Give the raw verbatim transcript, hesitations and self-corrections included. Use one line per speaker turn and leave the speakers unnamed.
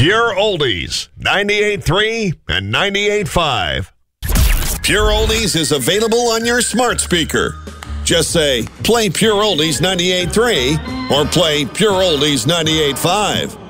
Pure Oldies, ninety-eight point three and ninety-eight point five. Pure Oldies is available on your smart speaker. Just say, play Pure Oldies ninety-eight point three or play Pure Oldies ninety-eight point five.